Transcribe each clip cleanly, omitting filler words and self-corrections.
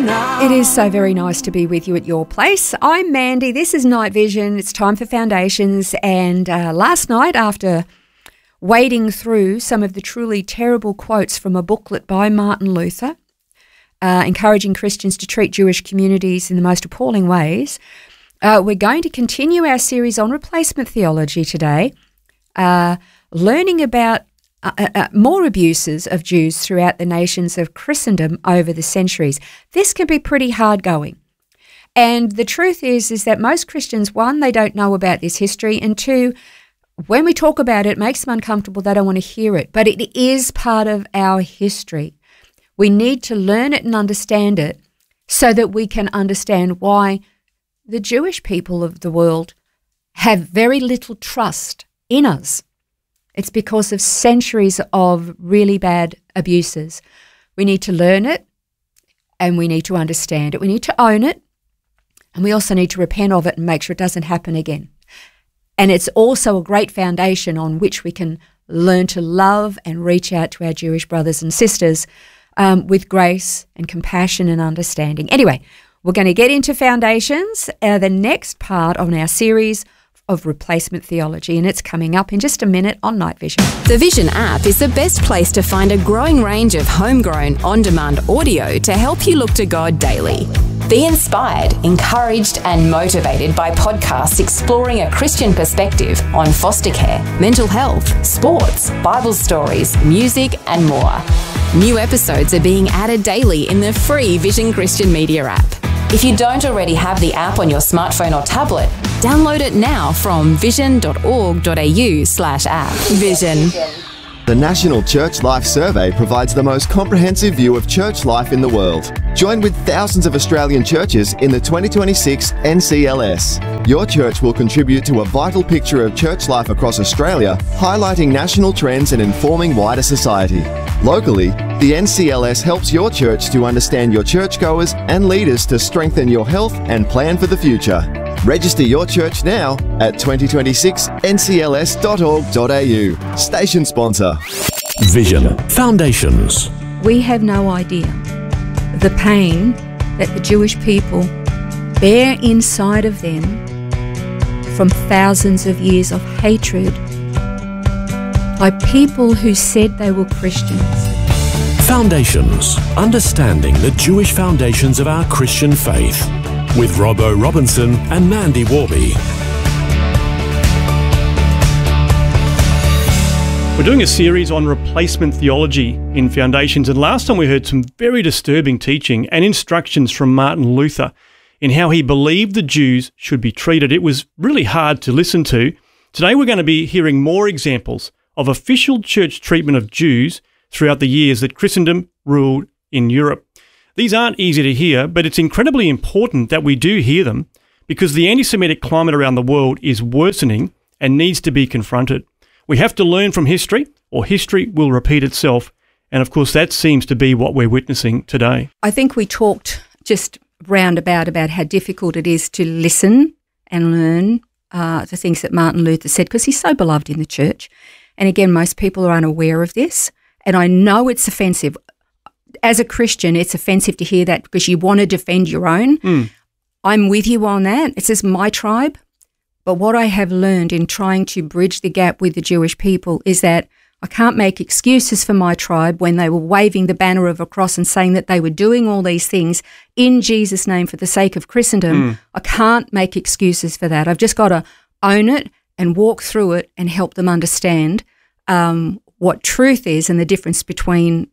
It is so very nice to be with you at your place. I'm Mandy. This is Night Vision. It's time for Foundations. And last night, after wading through some of the truly terrible quotes from a booklet by Martin Luther, encouraging Christians to treat Jewish communities in the most appalling ways, we're going to continue our series on replacement theology today, learning about more abuses of Jews throughout the nations of Christendom over the centuries. This can be pretty hard going. And the truth is that most Christians, one, they don't know about this history, and two, when we talk about it, it makes them uncomfortable. They don't want to hear it. But it is part of our history. We need to learn it and understand it so that we can understand why the Jewish people of the world have very little trust in us. It's because of centuries of really bad abuses. We need to learn it and we need to understand it. We need to own it, and we also need to repent of it and make sure it doesn't happen again. And it's also a great foundation on which we can learn to love and reach out to our Jewish brothers and sisters with grace and compassion and understanding. Anyway, we're going to get into Foundations, the next part of our series of replacement theology, and it's coming up in just a minute on Night Vision. The Vision app is the best place to find a growing range of homegrown, on-demand audio to help you look to God daily. Be inspired, encouraged and motivated by podcasts exploring a Christian perspective on foster care, mental health, sports, Bible stories, music and more. New episodes are being added daily in the free Vision Christian Media app. If you don't already have the app on your smartphone or tablet, download it now from vision.org.au/app. Vision. The National Church Life Survey provides the most comprehensive view of church life in the world. Join with thousands of Australian churches in the 2026 NCLS. Your church will contribute to a vital picture of church life across Australia, highlighting national trends and informing wider society. Locally, the NCLS helps your church to understand your churchgoers and leaders to strengthen your health and plan for the future. Register your church now at 2026ncls.org.au. Station sponsor. Vision Foundations. We have no idea the pain that the Jewish people bear inside of them from thousands of years of hatred by people who said they were Christians. Foundations. Understanding the Jewish foundations of our Christian faith. With Robbo Robinson and Mandy Warby. We're doing a series on replacement theology in Foundations, and last time we heard some very disturbing teaching and instructions from Martin Luther in how he believed the Jews should be treated. It was really hard to listen to. Today we're going to be hearing more examples of official church treatment of Jews throughout the years that Christendom ruled in Europe. These aren't easy to hear, but it's incredibly important that we do hear them because the anti-Semitic climate around the world is worsening and needs to be confronted. We have to learn from history, or history will repeat itself. And of course, that seems to be what we're witnessing today. I think we talked just roundabout about how difficult it is to listen and learn the things that Martin Luther said, because he's so beloved in the church. And again, most people are unaware of this. And I know it's offensive. As a Christian, it's offensive to hear that because you want to defend your own. I'm with you on that. It says my tribe. But what I have learned in trying to bridge the gap with the Jewish people is that I can't make excuses for my tribe when they were waving the banner of a cross and saying that they were doing all these things in Jesus' name for the sake of Christendom. I can't make excuses for that. I've just got to own it and walk through it and help them understand what truth is and the difference between,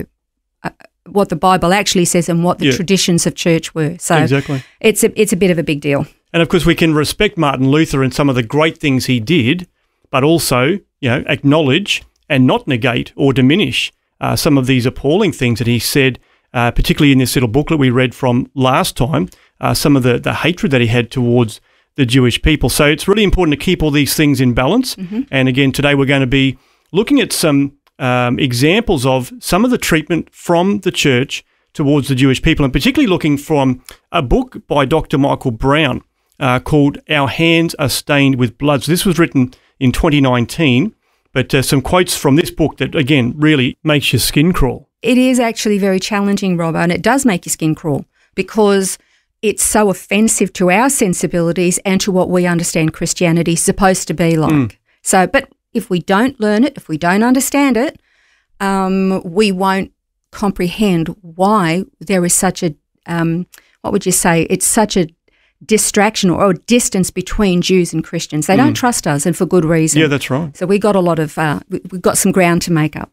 what the Bible actually says and what the traditions of church were. So exactly. It's a bit of a big deal. And of course, we can respect Martin Luther and some of the great things he did, but also, acknowledge and not negate or diminish some of these appalling things that he said, particularly in this little booklet we read from last time, some of the hatred that he had towards the Jewish people. So it's really important to keep all these things in balance. And again, today we're going to be looking at some examples of some of the treatment from the church towards the Jewish people, and particularly looking from a book by Dr. Michael Brown called Our Hands Are Stained with Blood. So this was written in 2019, but some quotes from this book that, again, really makes your skin crawl. It is actually very challenging, Rob, and it does make your skin crawl because it's so offensive to our sensibilities and to what we understand Christianity is supposed to be like. So, but if we don't learn it, if we don't understand it, we won't comprehend why there is such a, what would you say, it's such a distraction or a distance between Jews and Christians. They don't trust us, and for good reason. Yeah, that's right. So we got a lot of, we've got some ground to make up.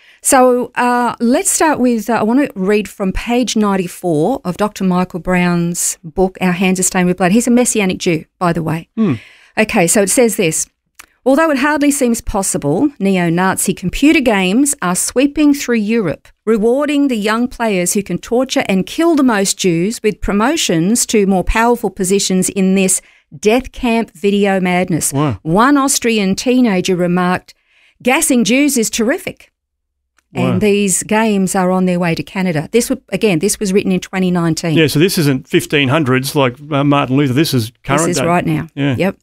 So let's start with, I want to read from page 94 of Dr. Michael Brown's book, Our Hands Are Stained with Blood. He's a Messianic Jew, by the way. Okay, so it says this. Although it hardly seems possible, neo-Nazi computer games are sweeping through Europe, rewarding the young players who can torture and kill the most Jews with promotions to more powerful positions in this death camp video madness. Wow. One Austrian teenager remarked, "Gassing Jews is terrific." Wow. And these games are on their way to Canada. This was written in 2019. Yeah, so this isn't 1500s like Martin Luther. This is current This is day. right now. Yeah. Yep.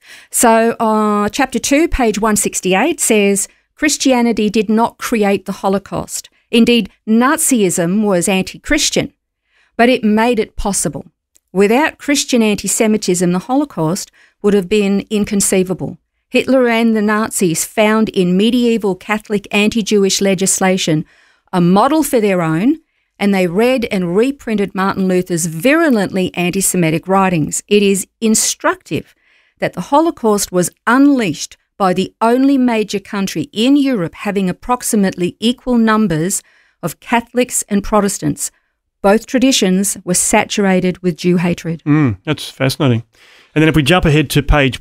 So chapter 2, page 168 says, Christianity did not create the Holocaust. Indeed, Nazism was anti-Christian, but it made it possible. Without Christian anti-Semitism, the Holocaust would have been inconceivable. Hitler and the Nazis found in medieval Catholic anti-Jewish legislation a model for their own, and they read and reprinted Martin Luther's virulently anti-Semitic writings. It is instructive that the Holocaust was unleashed by the only major country in Europe having approximately equal numbers of Catholics and Protestants. Both traditions were saturated with Jew hatred. That's fascinating. And then if we jump ahead to page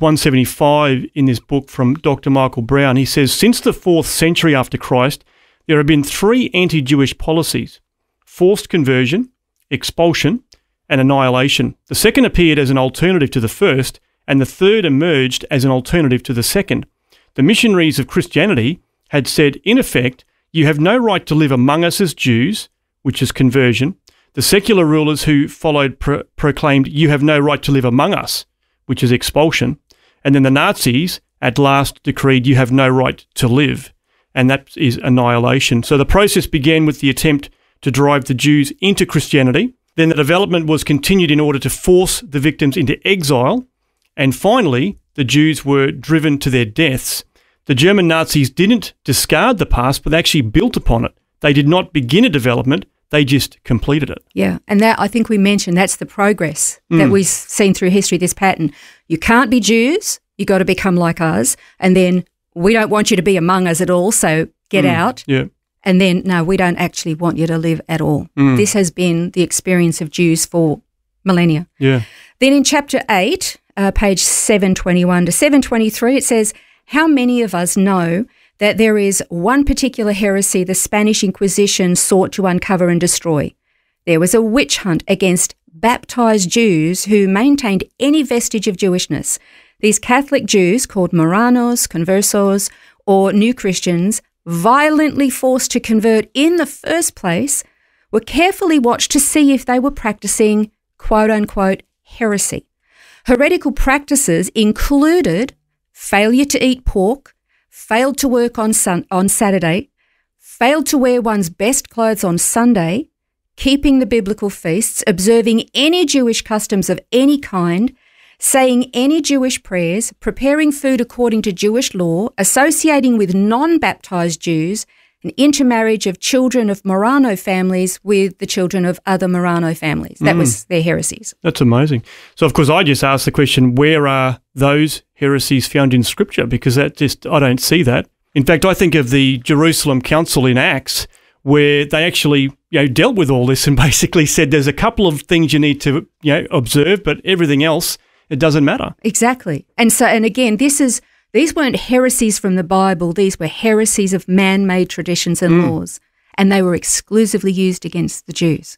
175 in this book from Dr. Michael Brown, he says, since the 4th century after Christ, there have been 3 anti-Jewish policies: forced conversion, expulsion, and annihilation. The second appeared as an alternative to the first, and the third emerged as an alternative to the second. The missionaries of Christianity had said, in effect, you have no right to live among us as Jews, which is conversion. The secular rulers who followed proclaimed, you have no right to live among us, which is expulsion. And then the Nazis at last decreed, you have no right to live, and that is annihilation. So the process began with the attempt to drive the Jews into Christianity. Then the development was continued in order to force the victims into exile. And finally, the Jews were driven to their deaths. The German Nazis didn't discard the past, but they actually built upon it. They did not begin a development. They just completed it. Yeah, and that, I think we mentioned, that's the progress that we've seen through history, this pattern. You can't be Jews, you got to become like us, and then we don't want you to be among us at all, so get out. Yeah. And then, no, we don't actually want you to live at all. This has been the experience of Jews for millennia. Yeah. Then in chapter 8, page 721 to 723, it says, how many of us know that there is one particular heresy the Spanish Inquisition sought to uncover and destroy? There was a witch hunt against baptized Jews who maintained any vestige of Jewishness. These Catholic Jews, called Marranos, Conversos, or New Christians, violently forced to convert in the first place, were carefully watched to see if they were practicing quote-unquote heresy. Heretical practices included failure to eat pork, failed to work on Saturday, failed to wear one's best clothes on Sunday, keeping the biblical feasts, observing any Jewish customs of any kind, saying any Jewish prayers, preparing food according to Jewish law, associating with non-baptized Jews, and intermarriage of children of Marrano families with the children of other Marrano families. That was their heresies. That's amazing. So, of course, I just asked the question, where are those heresies found in Scripture? Because I don't see that. In fact, I think of the Jerusalem Council in Acts, where they actually dealt with all this and basically said there's a couple of things you need to observe, but everything else, it doesn't matter. Exactly. And again, these weren't heresies from the Bible. These were heresies of man-made traditions and laws, and they were exclusively used against the Jews.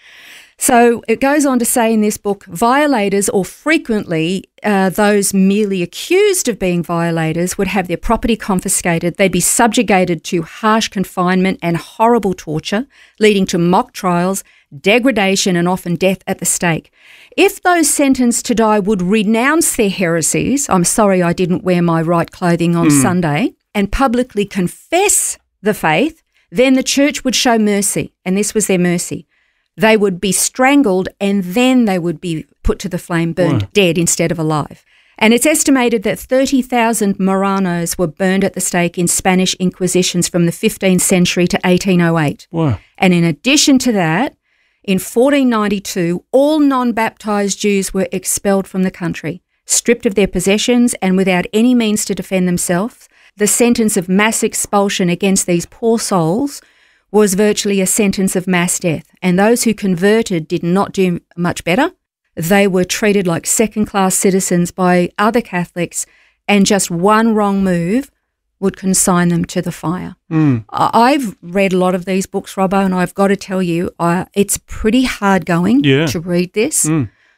So it goes on to say in this book, violators, or frequently those merely accused of being violators, would have their property confiscated. They'd be subjugated to harsh confinement and horrible torture, leading to mock trials, degradation, and often death at the stake. If those sentenced to die would renounce their heresies, I'm sorry I didn't wear my right clothing on Sunday, and publicly confess the faith, then the church would show mercy, and this was their mercy. They would be strangled and then they would be put to the flame, burned dead instead of alive. And it's estimated that 30,000 Marranos were burned at the stake in Spanish Inquisitions from the 15th century to 1808. Wow. And in addition to that, in 1492, all non-baptised Jews were expelled from the country, stripped of their possessions and without any means to defend themselves. The sentence of mass expulsion against these poor souls was virtually a sentence of mass death. And those who converted did not do much better. They were treated like second-class citizens by other Catholics, and just one wrong move would consign them to the fire. I've read a lot of these books, Robbo, and I've got to tell you, it's pretty hard going to read this.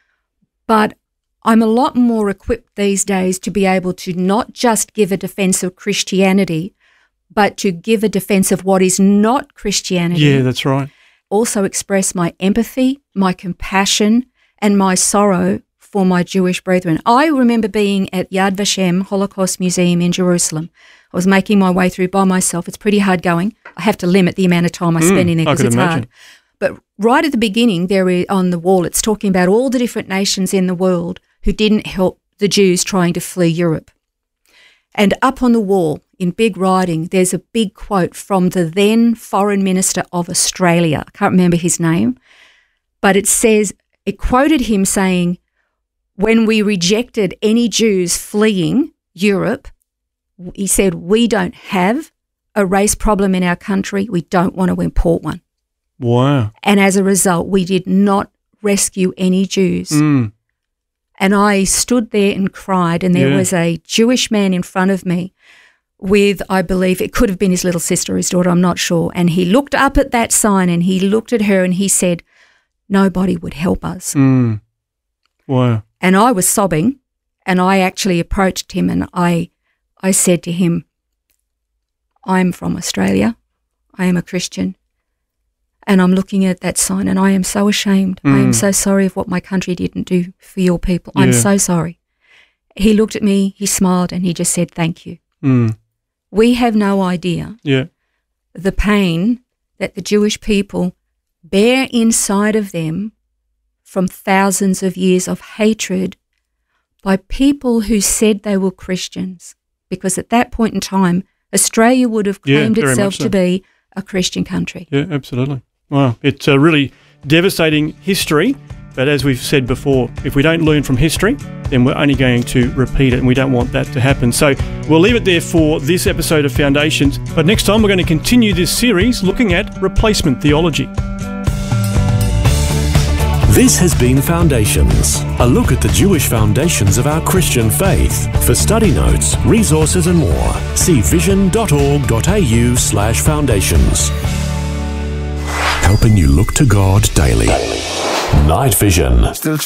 But I'm a lot more equipped these days to be able to not just give a defence of Christianity, but to give a defence of what is not Christianity. Yeah, that's right. Also express my empathy, my compassion, and my sorrow for my Jewish brethren. I remember being at Yad Vashem Holocaust Museum in Jerusalem. I was making my way through by myself. It's pretty hard going. I have to limit the amount of time I spend in there because it's hard. But right at the beginning, on the wall, it's talking about all the different nations in the world who didn't help the Jews trying to flee Europe. And up on the wall, in big writing, there's a big quote from the then Foreign Minister of Australia. I can't remember his name, but it quoted him saying, when we rejected any Jews fleeing Europe, he said, we don't have a race problem in our country. We don't want to import one. Wow. And as a result, we did not rescue any Jews. And I stood there and cried, and there was a Jewish man in front of me with, I believe, it could have been his little sister or his daughter, I'm not sure. And he looked up at that sign and he looked at her and he said, nobody would help us. Wow. And I was sobbing, and I actually approached him and I said to him, I'm from Australia. I am a Christian. And I'm looking at that sign and I am so ashamed. I am so sorry of what my country didn't do for your people. I'm so sorry. He looked at me, he smiled, and he just said, thank you. We have no idea the pain that the Jewish people bear inside of them from thousands of years of hatred by people who said they were Christians. Because at that point in time, Australia would have claimed itself to be a Christian country. Yeah, absolutely. Wow. It's a really devastating history, but as we've said before, if we don't learn from history, then we're only going to repeat it, and we don't want that to happen. So we'll leave it there for this episode of Foundations, but next time we're going to continue this series looking at replacement theology. This has been Foundations, a look at the Jewish foundations of our Christian faith. For study notes, resources and more, see vision.org.au/foundations. Helping you look to God daily. Night Vision.